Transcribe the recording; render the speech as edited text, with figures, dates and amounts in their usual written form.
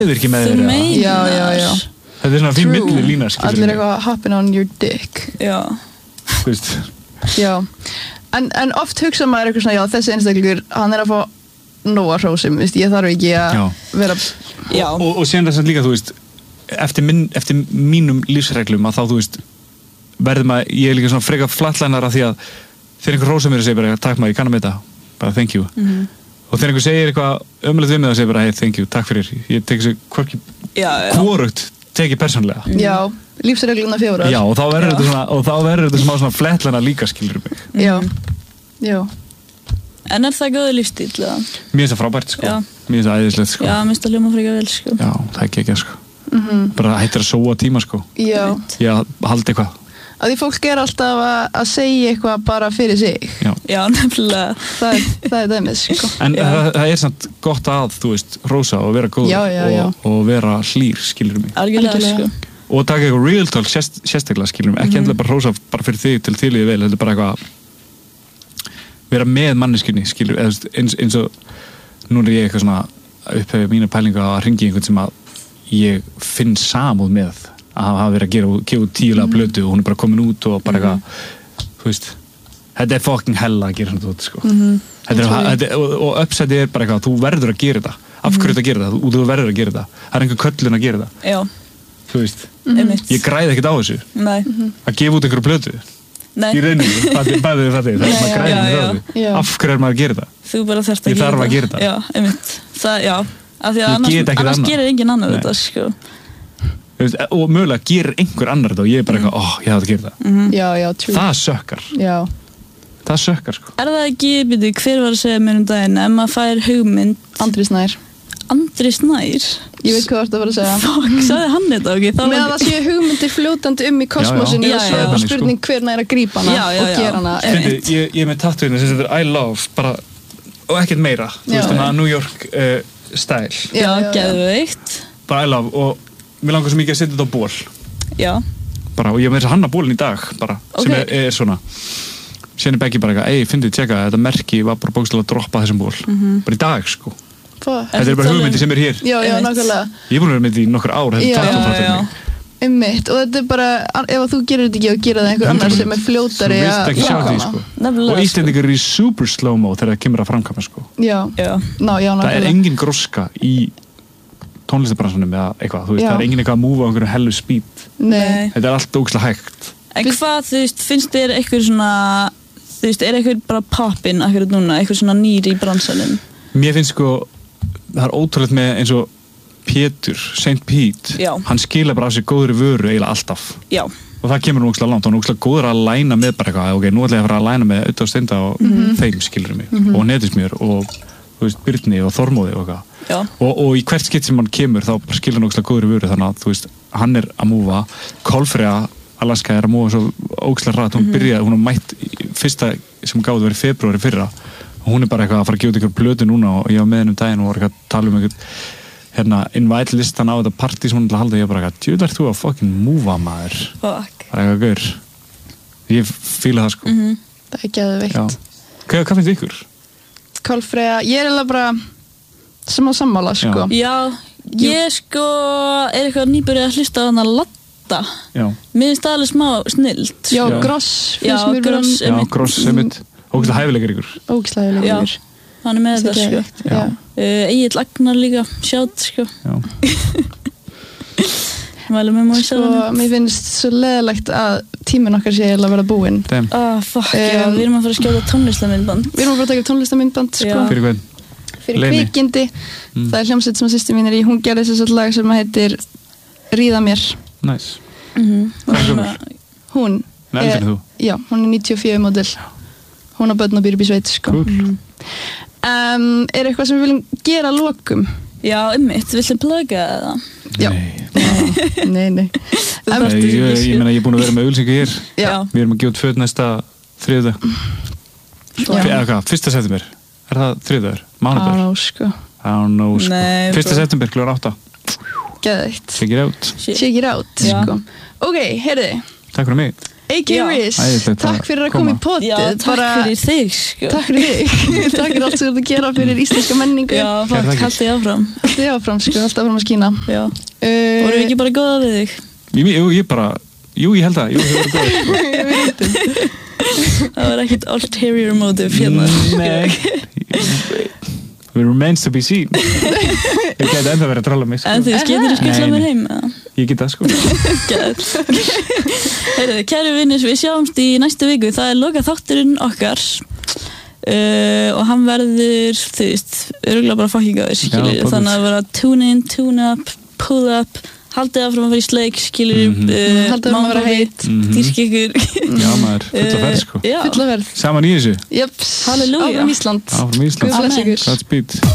ræður ekki með þér. Já. Þetta svona fín milli lína, skilur. Allir eitthvað hopping on your dick. Já. Þú veist. Já. En oft hugsa maður eitthvað svona, já, þessi einstaklingur, hann að fá nóga hrósum, veist, ég þarf ekki að vera... Já. Og síðan þess að líka, þú veist, eftir mínum lífsreglum að þá, þú veist, verðum að, ég er líka svona freka flattlænara því að þegar einhver hrósar mér og segir bara, takk maður, ég kann að með þetta, bara thank you. Og þegar einhver segir eitthvað ömulegt við mig og segir bara, hey, thank you, takk fyrir, ég tek þessu hvorugt tekið persónlega. Já, lífsregluna 4. Já, og þá verður þetta svona flattlana líka, skilur mig. Já. En það góður lífstíl, eða? Mér finnst það frábært, sko. Mér finnst það æðislegt, sko. Já, mér finnst það hljóma frekar vel, sko. Já, það er ekki, sko. Bara hættir að sóa tíma, sko. Já. Ég haldi eitthvað. Að því fólk alltaf að segja eitthvað bara fyrir sig. Já, nefnilega. Það er dæmið, sko. En það er samt gott að, þú veist, hrósa og vera góður og vera hlýr, skilur mig. Algjörlega, sko. Og taka eitthvað real talk sérstaklega, skilur mig. Ekki endilega bara hrósa bara fyrir þig til þig líði vel, þetta er bara eitthvað vera með manneskjunni, skilur, eins og nú er ég eitthvað svona að upphefja mína pælinga að hringi einhvern sem að ég finn samúð með að hafa verið að gefa 10 laga plötu og hún er bara komin út og bara eitthvað, þú veist, þetta er fucking hella að gera svona, sko. Og uppsætið er bara eitthvað, þú verður að gera þetta. Af hverju þetta gera þetta? Þú verður að gera þetta. Það er einhver köllun að gera þetta. Já. Þú veist, ég græði ekkert á þessu. Nei. Að gefa út einhverju plötu. Nei. Í rauninni, það er maður græði ekki á þessu. Af hverju er maður að gera þetta? Þú bara þarft að gera þetta. Ég þarf að gera þetta. Já, einmitt. Já, af því að annars gerir engin annar þetta, sko. Og mögulega gerir einhver annar þetta og ég er bara eitthvað, ég hafði að gera það. Já, true. Það sökkar. Já. Það sökkar, sko. Er það ekki, hver var að segja mér daginn, ef maður fær hugmynd... Andri Snær. Ég veit hvað þú ert að fara að segja. Fuck, sagði hann þetta, ok? Með að það séu hugmyndir fljótandi í kosmosinu og svo spurning hver er að grípa hana og gera hana. Ég er með tattúinu sem þetta er I love, bara, og ekkert meira. Þú veist, þannig að New York style. Já, geðveikt. Bara I love, og mér langar svo mikið að setja þetta á ból. Já. Bara, og ég með þess að hanna bólinn í dag, bara, sem er svona. Sér er Beggi bara eitthvað, fyndið, tjekka, þetta merki var bara bókstaflega að droppa þessum ból. Bara í dag, sko. Þetta er bara hugmyndi sem er hér. Já, nákvæmlega. Ég er búin að vera með því í nokkur ár, þetta er tattoo. Einmitt, og þetta er bara, ef þú gerir þetta ekki og gera það einhver annar sem er fljótari að... Þú vilt ekki sjá því, sko. Og Íslendingar eru í super slow-mo þegar það kemur að framkvæma, sko. Já, nákvæmlega. Það er engin gróska í tónlistabransanum eða eitthvað, þú veist, það er engin eitthvað að múfa á einhverju hellu speed. Nei. Þetta er allt ógeðslega hægt. En hvað, þú veist, finnst þér eitthvað svona, þú veist, er eitthvað bara poppin akkurat núna, eitthvað svona nýr í bransanum? Mér finnst, sko, það er ótrúlegt með eins og Pétur, St. Pete, hann skila bara af sér góðri vöru eiginlega alltaf. Já. Og það kemur nú ógeðslega langt, hann er ógeðslega góður að læna með bara eitthvað, ok, nú ætla ég að fara að læna með Auðvitað Steinda og þeim, skilur mig, og Netismjör og, þú veist, Birni og Þormóði og eitthvað. Já. Og í hvert skipt sem hann kemur þá skilur hann ógeðslega góðri vöru, þannig að, þú veist, hann er að múfa, Kolfreyja Alaska er að múfa svo ógeðslega hratt, hún byrjaði, hún mætt fyrsta sem gáði verið febrúari fyrra og hún er bara eitthvað að fara að gefa út einhver plötu núna og ég var með henni daginn og var eitthvað að tala einhvern invite listan á þetta partí sem hún ætla að halda og ég bara eitthvað, djöðlar þú að fucking múfa maður. Fuck. Bara eitthvað gaur. Ég fíla það, sko. Það er geðveikt. Hvað finnst ykkur? Kolfreyja, ég er eiginlega bara sem á sammála, sko. Já, ég sko er eitthvað nýbyrjuð að hlusta á hana Latta. Já. Mér finnst það alveg smá snillt. Já, Gross. Já, Gross Emmett. Ógeðslega hæfileikar ykkur. Ógeðslega hæfileikar ykkur. Hann er með þetta, sko. Já. Egil Agnar líka, sjátt, sko. Já. Mælum með múið sko, mér finnst svo leðilegt að tíminn okkar sé að vera búinn. Fuck, já, við erum að fara að skjóta tónlistamindband. Við erum að fara að taka tónlistamindband, sko. Fyrir hvern? Fyrir Kvikindi. Það er hljómsveit sem að systir mín er í. Hún gerði þessi lag sem heitir Ríða mér. Nice. Hvað er hljómur? Hún. Nei, eldri en þú? Já, hún er 94 model. Hún á börn og býr upp í sveit, sko. Cool. Er eitthvað sem við viljum gera að lokum? Já, viltu plugga það? Já. Nei. Ég meina, ég er búin að vera með auglýsingu hér. Já. Við erum að gefa út föt næsta þriðjudag. Eða hvað, 1. september. Er það þriðjudagur? Mánudagur? I don't know, sko. 1. september, kl. 8. Geðveikt. Check it out. Check it out, sko. Ok, heyrðu. Takk fyrir mig. A.K. Já. Riz, Æðislegt að takk fyrir að koma í potið. Já, takk fyrir þig, sko. Takk fyrir þig. Takk fyrir allt sem þú ert að gera fyrir íslenska menningu. Já, þakkir. haldið áfram. Alltaf áfram, sko, alltaf áfram að skína. Já. Vorum við ekki bara góða við þig? Ég held að, það var góð, sko. Það var ekkert ulterior motive hérna. Nei. It remains to be seen. Ég geti enda verið að trolla mig, sko. En þú getur þú skutla mér heim, eða? Ég get það, sko. Heyrðu, kæru vinnir, við sjáumst í næstu viku. Það loka þátturinn okkar og hann verður, þú veist, örugglega bara fucking gáður, skilur. Já, þannig að vera tune in, tune up, pull up, haldið áfram að vera í sleik, skilur. Haldið áfram að vera heitt. Dýrk ykkur. Já, maður, fulla ferð, sko. Já. Fulla verð. Saman í þessu. Jöps. Halleluja. Áfram Ísland. Áfram Ísland. Guð blessi ykkur. Godspeed.